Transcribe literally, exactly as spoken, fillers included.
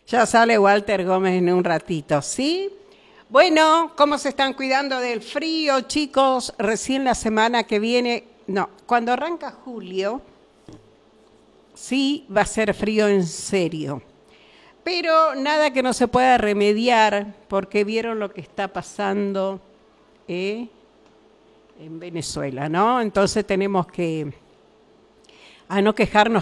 Ya sale Walter Gómez en un ratito, ¿sí? Bueno, ¿cómo se están cuidando del frío, chicos? Recién la semana que viene, no, cuando arranca julio, sí va a ser frío en serio. Pero nada que no se pueda remediar, porque vieron lo que está pasando eh, en Venezuela, ¿no? Entonces tenemos que, a no quejarnos